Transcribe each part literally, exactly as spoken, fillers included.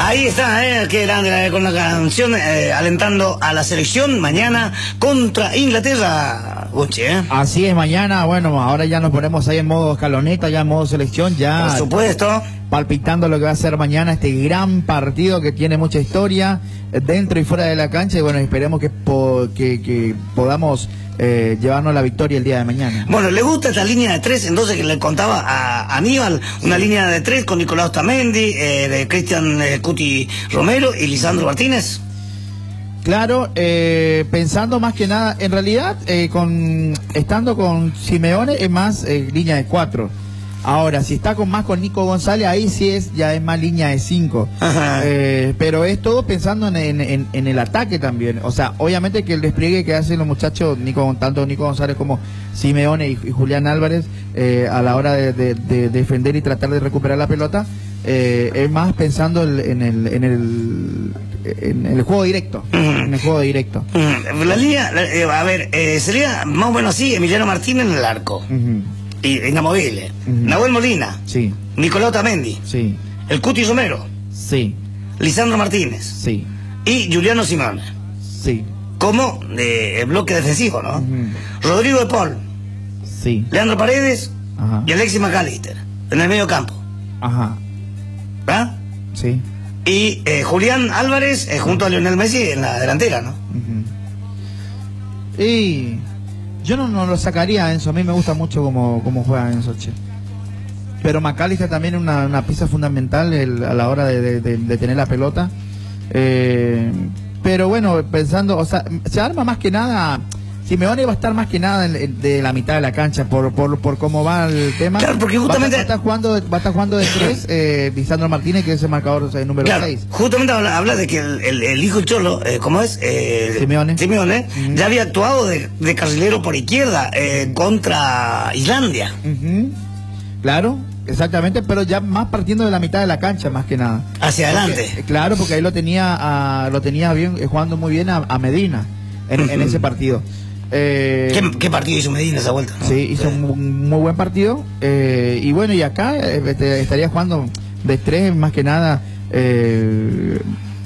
Ahí está, eh, qué grande, eh, con la canción eh, alentando a la selección mañana contra Inglaterra, Gucci, ¿eh? Así es, mañana, bueno, ahora ya nos ponemos ahí en modo escaloneta, ya en modo selección, ya... Por supuesto. Palpitando lo que va a ser mañana este gran partido que tiene mucha historia dentro y fuera de la cancha, y bueno, esperemos que, po que, que podamos eh, llevarnos la victoria el día de mañana. Bueno, ¿le gusta esta línea de tres? Entonces, que le contaba a Aníbal, una sí. línea de tres con Nicolás Otamendi, eh, de Cristian eh, Cuti Romero y Lisandro Martínez. Claro, eh, pensando más que nada, en realidad, eh, con estando con Simeone es más eh, línea de cuatro. Ahora, si está con más con Nico González, ahí sí es ya es más línea de cinco. Eh, pero es todo pensando en, en, en, en el ataque también. O sea, obviamente que el despliegue que hacen los muchachos, Nico, tanto Nico González como Simeone y, y Julián Álvarez, eh, a la hora de, de, de defender y tratar de recuperar la pelota, eh, es más pensando el, en, el, en, el, en el juego directo. Uh -huh. En el juego directo. Uh -huh. La línea, eh, a ver, eh, sería más o menos así: Emiliano Martínez en el arco. Uh -huh. Y inamovible. Uh -huh. Nahuel Molina. Sí. Nicolás Otamendi. Sí. El Cuti Romero. Sí. Lisandro Martínez. Sí. Y Giuliano Simeone. Sí. Como eh, el bloque defensivo, ¿no? Uh -huh. Rodrigo de Paul. Sí. Leandro Paredes. Ajá. Y Alexis McAllister. En el medio campo. Ajá. ¿verdad? Sí. Y eh, Julián Álvarez eh, junto a Lionel Messi en la delantera, ¿no? Uh-huh. Y yo no, no lo sacaría a Enzo, a mí me gusta mucho cómo, cómo juega Enzo, che. Pero McAllister también es una, una pieza fundamental el, a la hora de, de, de, de tener la pelota. Eh, pero bueno, pensando, o sea, se arma más que nada... Simeone va a estar más que nada en, de la mitad de la cancha por, por, por cómo va el tema. Claro, porque justamente... Va a estar jugando, va a estar jugando de tres, eh, Lisandro Martínez, que es el marcador eh, número claro, seis. Justamente habla, habla de que el, el, el hijo Cholo, eh, ¿cómo es? Eh, Simeone. Simeone, uh-huh. ya había actuado de, de carrilero por izquierda eh, uh-huh. contra Islandia. Uh-huh. Claro, exactamente, pero ya más partiendo de la mitad de la cancha, más que nada. Hacia porque, adelante. Claro, porque ahí lo tenía, a, lo tenía bien, eh, jugando muy bien a, a Medina en, uh-huh. en ese partido. Eh, ¿Qué, ¿Qué partido hizo Medina esa vuelta, ¿no? Sí, hizo sí. un muy buen partido. Eh, y bueno, y acá eh, estaría jugando de tres, más que nada, eh,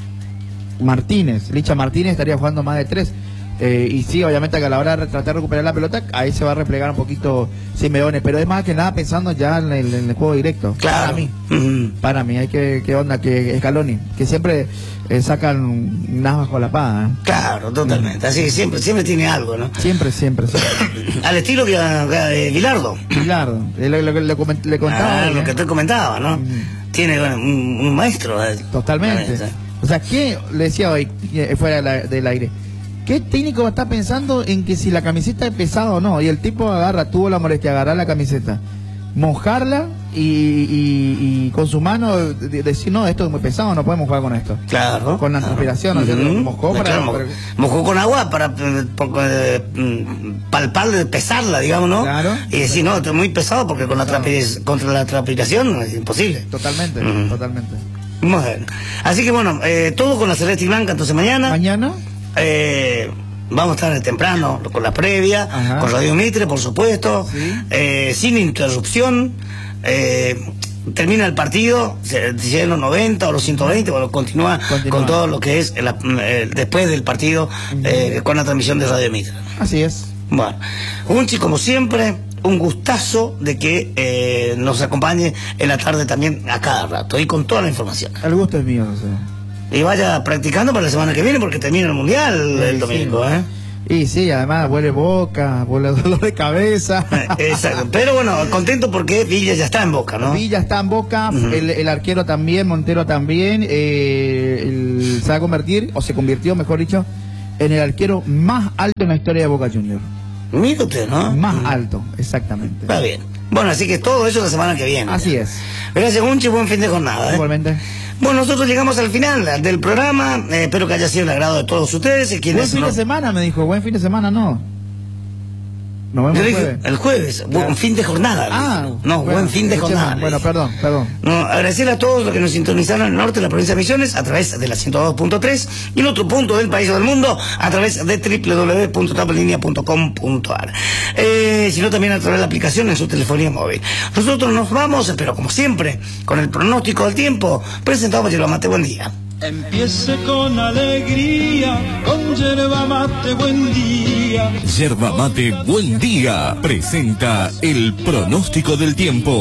Martínez. Licha Martínez estaría jugando más de tres. Eh, y sí, obviamente que a la hora de tratar de recuperar la pelota, ahí se va a replegar un poquito Simeone, pero es más que nada pensando ya en el, en el juego directo. Claro. Para mí, uh-huh. para mí, hay que, que onda, que Scaloni, que siempre eh, sacan nada bajo la paga. ¿eh? Claro, totalmente. Así que siempre, siempre tiene algo, ¿no? Siempre, siempre. siempre. Al estilo que de Bilardo. Bilardo, le, le, le, le, coment, le contaba. Ah, lo que te comentaba, ¿no? Uh-huh. Tiene bueno, un, un maestro. Eh. Totalmente. O sea, ¿qué le decía hoy, fuera de la, del aire? ¿Qué técnico está pensando en que si la camiseta es pesada o no? Y el tipo agarra, tuvo la molestia de agarrar la camiseta, mojarla y, y, y con su mano de, decir, no, esto es muy pesado, no podemos jugar con esto. Claro. Con la claro. transpiración, ¿no? Uh-huh. Mojó para, claro, para... mojó con agua para, para, para palpar, pesarla, digamos, ¿no? Claro. Y decir, no, esto es muy pesado porque con la claro. contra la transpiración es imposible. Totalmente, uh-huh. totalmente. Bueno, así que bueno, eh, todo con la celeste y blanca, entonces mañana. Mañana. Eh, vamos a estar temprano con la previa, ajá. con Radio Mitre, por supuesto, ¿sí? eh, sin interrupción. Eh, termina el partido, se llega los noventa o los ciento veinte, bueno, continúa, continúa. con todo lo que es el, el, después del partido, uh-huh. eh, con la transmisión de Radio Mitre. Así es. Bueno, Unchi, como siempre, un gustazo de que eh, nos acompañe en la tarde también a cada rato y con toda la información. El gusto es mío, no sé. Y vaya practicando para la semana que viene porque termina el mundial sí, el domingo, sí. ¿eh? Y sí, además huele boca, huele dolor de cabeza. Exacto. Pero bueno, contento porque Villa ya está en Boca, ¿no? Villa está en Boca, uh-huh. el, el arquero también, Montero también, eh, el, se va a convertir, o se convirtió, mejor dicho, en el arquero más alto en la historia de Boca Juniors. Mira usted, ¿no? Más uh-huh. alto, exactamente. Está bien. Bueno, así que todo eso la semana que viene. Así es. Gracias, Unchi, buen fin de jornada. ¿eh? Igualmente. Bueno, nosotros llegamos al final del programa. Eh, espero que haya sido el agrado de todos ustedes. Buen fin no... de semana, me dijo. Buen fin de semana, no. Nos vemos Yo el dije, jueves. el jueves, buen Claro. fin de jornada. Ah, no, bueno, buen fin de escuchemos. jornada. Bueno, perdón, perdón. No, agradecer a todos los que nos sintonizaron en el norte de la provincia de Misiones a través de la ciento dos punto tres y en otro punto del país o del mundo a través de doble u doble u doble u punto tapalinea punto com punto a r. Eh, sino también a través de la aplicación en su telefonía móvil. Nosotros nos vamos, pero como siempre, con el pronóstico del tiempo, presentado por Yerba Mate. Buen día. Empiece con alegría, con yerba mate, buen día. Yerba Mate Buen Día presenta el pronóstico del tiempo.